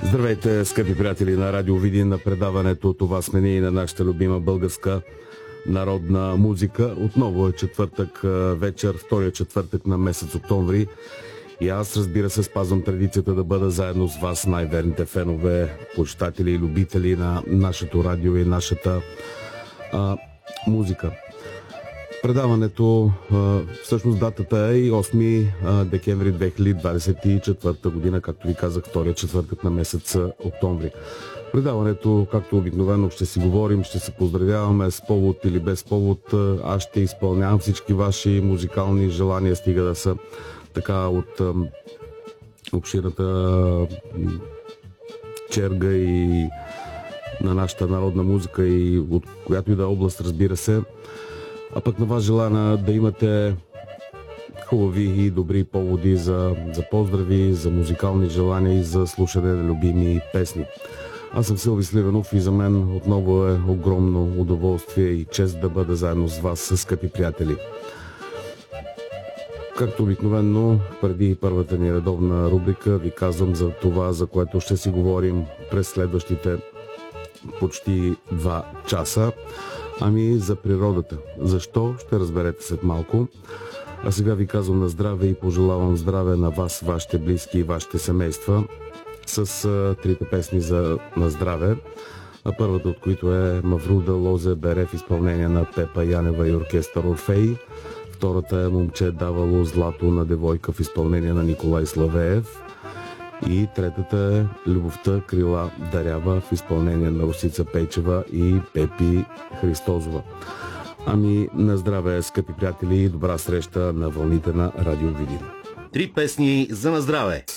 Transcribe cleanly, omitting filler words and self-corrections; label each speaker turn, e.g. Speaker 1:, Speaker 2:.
Speaker 1: Здравейте, скъпи приятели на Радио Видин, на предаването "Това сме ние", на нашата любима българска народна музика. Отново е четвъртък вечер, втория четвъртък на месец октомври. И аз, разбира се, спазвам традицията да бъда заедно с вас, най-верните фенове, почитатели и любители на нашето радио и нашата музика. Предаването, всъщност датата е и 8 декември 2024 година, както ви казах, втория четвъртък на месец октомври. Предаването, както обикновено, ще си говорим, ще се поздравяваме с повод или без повод. Аз ще изпълнявам всички ваши музикални желания, стига да са така от обширната черга и на нашата народна музика и от която и да е област, разбира се. А пък на вас желая да имате хубави и добри поводи за поздрави, за музикални желания и за слушане на любими песни. Аз съм Силви Сливенов и за мен отново е огромно удоволствие и чест да бъда заедно с вас, скъпи приятели. Както обикновено, преди първата ни редовна рубрика, ви казвам за това, за което ще си говорим през следващите почти 2 часа. Ами за природата. Защо? Ще разберете след малко. А сега ви казвам на здраве и пожелавам здраве на вас, вашите близки и вашите семейства с трите песни на здраве. А първата от които е Мавруда Лозе Бере в изпълнение на Пепа Янева и оркестър Орфей. Втората е Момче давало злато на девойка в изпълнение на Николай Славеев. И третата е Любовта крила дарява в изпълнение на Росица Пейчева и Пепи Христозова. Ами на здраве, скъпи приятели, и добра среща на вълните на Радио Видин.
Speaker 2: 3 песни за на здраве.